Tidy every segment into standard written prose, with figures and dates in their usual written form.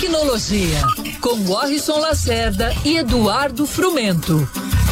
Tecnologia, com Warrison Lacerda e Eduardo Frumento.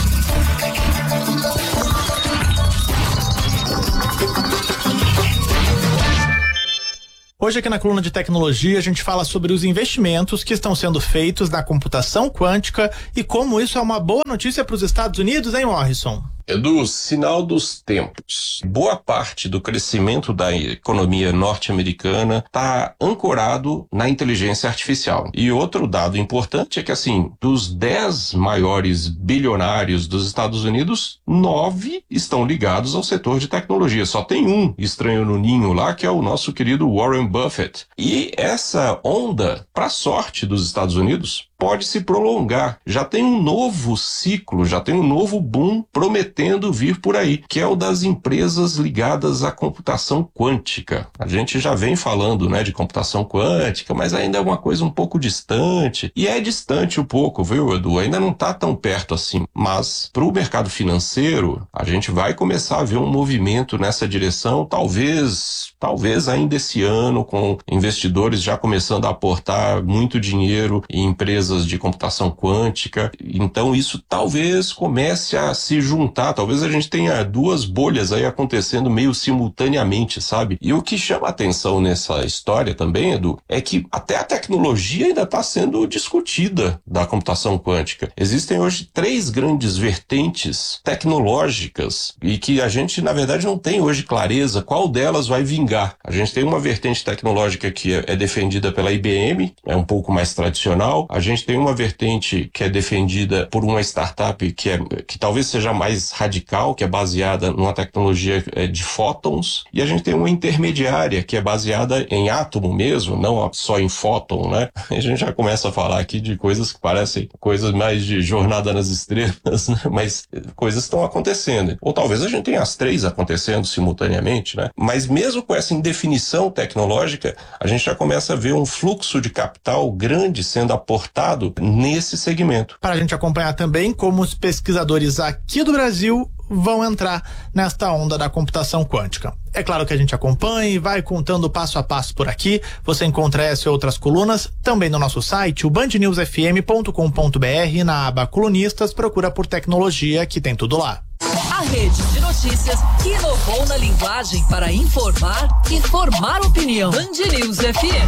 Hoje aqui na coluna de tecnologia a gente fala sobre os investimentos que estão sendo feitos na computação quântica e como isso é uma boa notícia para os Estados Unidos, hein, Warrison? Edu, sinal dos tempos. Boa parte do crescimento da economia norte-americana está ancorado na inteligência artificial. E outro dado importante é que, assim, dos 10 maiores bilionários dos Estados Unidos, 9 estão ligados ao setor de tecnologia. Só tem um estranho no ninho lá, que é o nosso querido Warren Buffett. E essa onda, para sorte dos Estados Unidos, pode se prolongar. Já tem um novo ciclo, já tem um novo boom prometendo vir por aí, que é o das empresas ligadas à computação quântica. A gente já vem falando, né, de computação quântica, mas ainda é uma coisa um pouco distante. E é distante um pouco, viu, Edu? Ainda não está tão perto assim. Mas para o mercado financeiro, a gente vai começar a ver um movimento nessa direção, talvez ainda esse ano, com investidores já começando a aportar muito dinheiro em empresas de computação quântica. Então isso talvez comece a se juntar, talvez a gente tenha duas bolhas aí acontecendo meio simultaneamente, sabe? E o que chama a atenção nessa história também, Edu, é que até a tecnologia ainda está sendo discutida da computação quântica. Existem hoje 3 grandes vertentes tecnológicas e que a gente, na verdade, não tem hoje clareza qual delas vai vingar. A gente tem uma vertente tecnológica que é defendida pela IBM, é um pouco mais tradicional. A gente tem uma vertente que é defendida por uma startup que talvez seja mais radical, que é baseada numa tecnologia de fótons, e a gente tem uma intermediária que é baseada em átomo mesmo, não só em fóton, né? A gente já começa a falar aqui de coisas que parecem coisas mais de jornada nas estrelas, né? Mas coisas estão acontecendo. Ou talvez a gente tenha as 3 acontecendo simultaneamente, né? Mas mesmo com essa indefinição tecnológica, a gente já começa a ver um fluxo de capital grande sendo aportado nesse segmento. Para a gente acompanhar também como os pesquisadores aqui do Brasil vão entrar nesta onda da computação quântica. É claro que a gente acompanha e vai contando passo a passo por aqui. Você encontra essa e outras colunas também no nosso site, o bandnewsfm.com.br, na aba Colunistas, procura por tecnologia que tem tudo lá. A rede de notícias que inovou na linguagem para informar e formar opinião. Band News FM.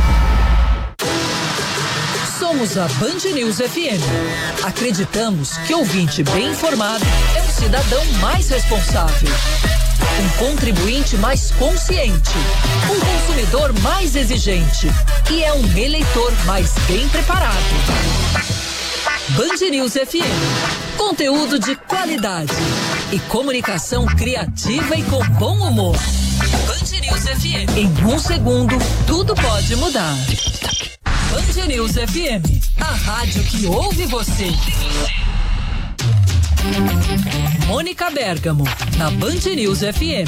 Somos a Band News FM. Acreditamos que ouvinte bem informado é um cidadão mais responsável, um contribuinte mais consciente, um consumidor mais exigente e é um eleitor mais bem preparado. Band News FM. Conteúdo de qualidade e comunicação criativa e com bom humor. Band News FM. Em 1 segundo, tudo pode mudar. Band News FM, a rádio que ouve você. Mônica Bergamo, na Band News FM.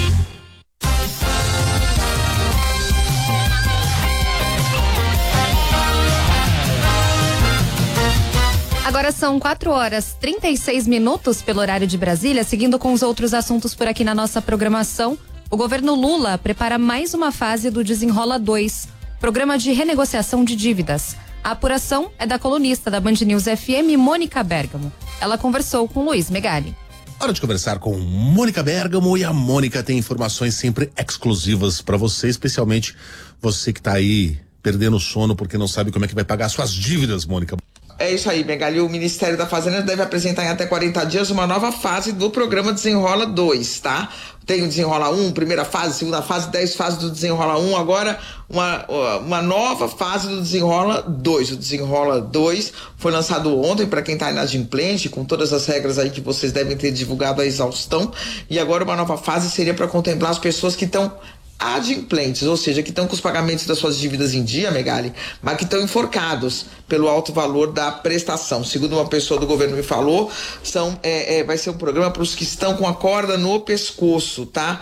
Agora são 4h36 pelo horário de Brasília. Seguindo com os outros assuntos por aqui na nossa programação, o governo Lula prepara mais uma fase do Desenrola 2, programa de renegociação de dívidas. A apuração é da colunista da Band News FM, Mônica Bergamo. Ela conversou com Luiz Megali. Hora de conversar com Mônica Bergamo, e a Mônica tem informações sempre exclusivas para você, especialmente você que tá aí perdendo o sono porque não sabe como é que vai pagar suas dívidas, Mônica. É isso aí, Megali. O Ministério da Fazenda deve apresentar em até 40 dias uma nova fase do programa Desenrola 2, tá? Tem o Desenrola 1, primeira fase, segunda fase, 10 fases do Desenrola 1, agora uma nova fase do Desenrola 2. O Desenrola 2 foi lançado ontem para quem está inadimplente, com todas as regras aí que vocês devem ter divulgado à exaustão, e agora uma nova fase seria para contemplar as pessoas que estão adimplentes, ou seja, que estão com os pagamentos das suas dívidas em dia, Megali, mas que estão enforcados pelo alto valor da prestação. Segundo uma pessoa do governo me falou, vai ser um programa para os que estão com a corda no pescoço, tá?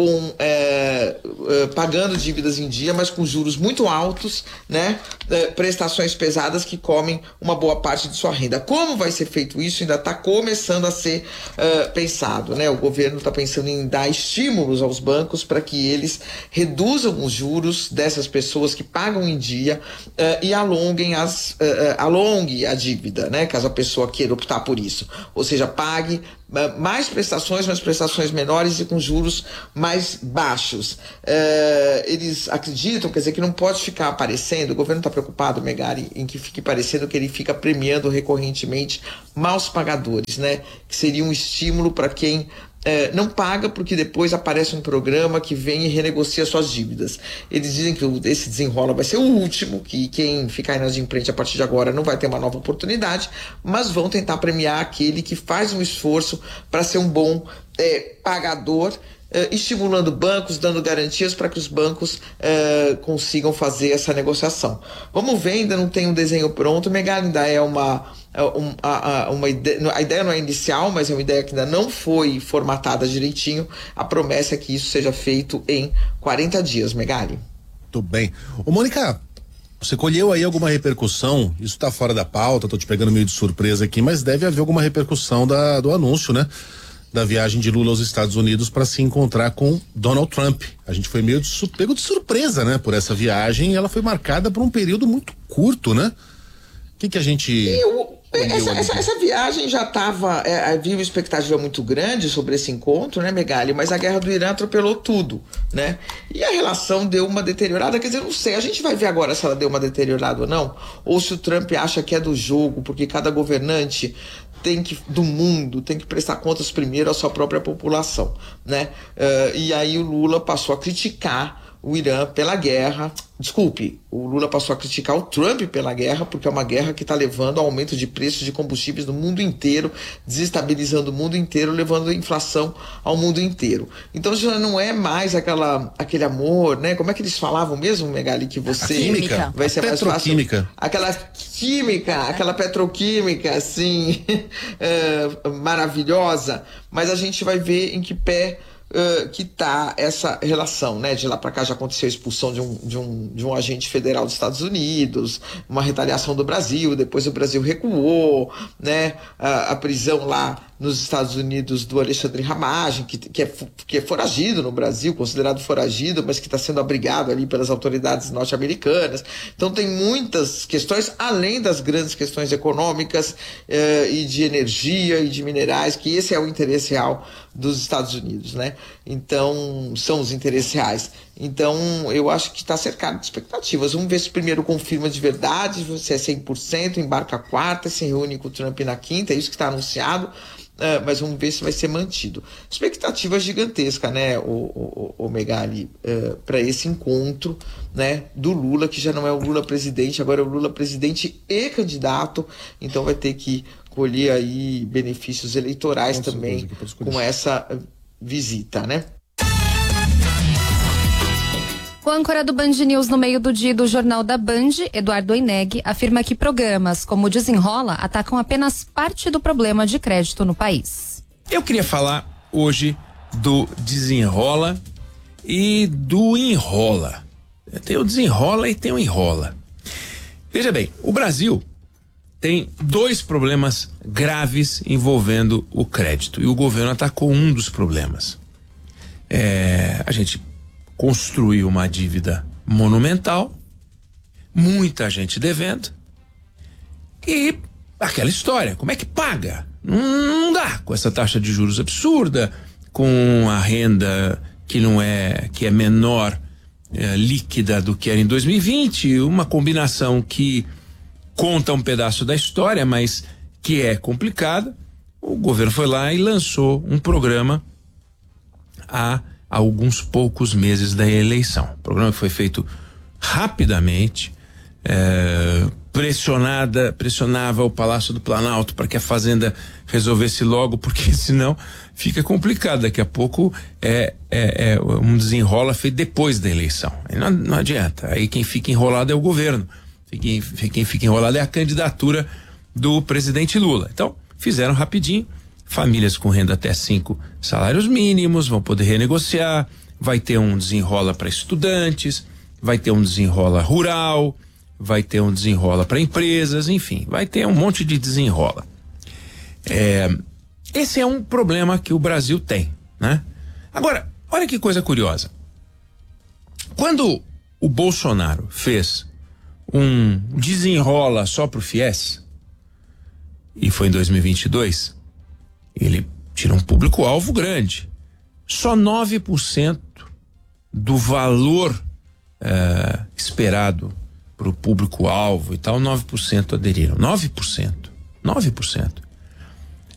Pagando dívidas em dia, mas com juros muito altos, né? Prestações pesadas que comem uma boa parte de sua renda. Como vai ser feito isso? Ainda está começando a ser pensado, né? O governo está pensando em dar estímulos aos bancos para que eles reduzam os juros dessas pessoas que pagam em dia e alongue a dívida, né? Caso a pessoa queira optar por isso. Ou seja, pague mais prestações, mas prestações menores e com juros mais baixos. Eles acreditam, quer dizer, que não pode ficar aparecendo, o governo está preocupado, Megali, em que fique parecendo que ele fica premiando recorrentemente maus pagadores, né? Que seria um estímulo para quem não paga, porque depois aparece um programa que vem e renegocia suas dívidas. Eles dizem que esse desenrola vai ser o último, que quem ficar inadimplente a partir de agora não vai ter uma nova oportunidade, mas vão tentar premiar aquele que faz um esforço para ser um bom pagador, estimulando bancos, dando garantias para que os bancos consigam fazer essa negociação. Vamos ver, ainda não tem um desenho pronto, Megali, ainda é uma ideia, a ideia não é inicial, mas é uma ideia que ainda não foi formatada direitinho. A promessa é que isso seja feito em 40 dias, Megali. Muito bem. Ô, Mônica, você colheu aí alguma repercussão? Isso tá fora da pauta, tô te pegando meio de surpresa aqui, mas deve haver alguma repercussão do anúncio, né? Da viagem de Lula aos Estados Unidos para se encontrar com Donald Trump. A gente foi meio pego de surpresa, né? Por essa viagem, e ela foi marcada por um período muito curto, né? O que a gente... Essa viagem já estava, havia uma expectativa muito grande sobre esse encontro, né, Megali? Mas a guerra do Irã atropelou tudo, né? E a relação deu uma deteriorada, quer dizer, não sei, a gente vai ver agora se ela deu uma deteriorada ou não, ou se o Trump acha que é do jogo, porque cada governante do mundo tem que prestar contas primeiro à sua própria população, né? E aí o Lula passou a criticar o Irã pela guerra. Desculpe, o Lula passou a criticar o Trump pela guerra, porque é uma guerra que está levando ao aumento de preços de combustíveis no mundo inteiro, desestabilizando o mundo inteiro, levando a inflação ao mundo inteiro. Então já não é mais aquele amor, né? Como é que eles falavam mesmo, Megali, que você química, vai ser mais fácil? Aquela química, aquela petroquímica, assim, maravilhosa. Mas a gente vai ver em que pé que tá essa relação, né? De lá para cá já aconteceu a expulsão de um agente federal dos Estados Unidos, uma retaliação do Brasil, depois o Brasil recuou, né? A prisão lá nos Estados Unidos do Alexandre Ramagem, que é foragido no Brasil, considerado foragido, mas que está sendo abrigado ali pelas autoridades norte-americanas. Então tem muitas questões, além das grandes questões econômicas e de energia e de minerais, que esse é o interesse real dos Estados Unidos, né? Então, são os interesses reais. Então, eu acho que está cercado de expectativas. Vamos ver se primeiro confirma de verdade, se é 100%, embarca a quarta, se reúne com o Trump na quinta, é isso que está anunciado. Mas vamos ver se vai ser mantido. Expectativa gigantesca, né, o Megali, para esse encontro, né, do Lula, que já não é o Lula presidente, agora é o Lula presidente e candidato, então vai ter que colher aí benefícios eleitorais também com essa visita, né? O âncora do Band News no meio do dia do Jornal da Band, Eduardo Oineg, afirma que programas como o Desenrola atacam apenas parte do problema de crédito no país. Eu queria falar hoje do Desenrola e do Enrola. Tem o Desenrola e tem o Enrola. Veja bem, o Brasil tem dois problemas graves envolvendo o crédito e o governo atacou um dos problemas. A gente construiu uma dívida monumental, muita gente devendo e aquela história, como é que paga? Não dá com essa taxa de juros absurda, com a renda que é menor líquida do que era em 2020, uma combinação que conta um pedaço da história, mas que é complicada. O governo foi lá e lançou um programa há alguns poucos meses da eleição. O programa foi feito rapidamente, pressionava o Palácio do Planalto para que a Fazenda resolvesse logo, porque senão fica complicado. Daqui a pouco um desenrola feito depois da eleição. Não adianta. Aí quem fica enrolado é o governo. Quem fica enrolado é a candidatura do presidente Lula. Então, fizeram rapidinho. Famílias com renda até 5 salários mínimos vão poder renegociar. Vai ter um desenrola para estudantes, vai ter um desenrola rural, vai ter um desenrola para empresas, enfim, vai ter um monte de desenrola. Esse é um problema que o Brasil tem, né? Agora, olha que coisa curiosa. Quando o Bolsonaro fez um desenrola só pro FIES, e foi em 2022, ele tira um público-alvo grande. Só 9% do valor esperado para o público-alvo e tal, 9% aderiram. 9%.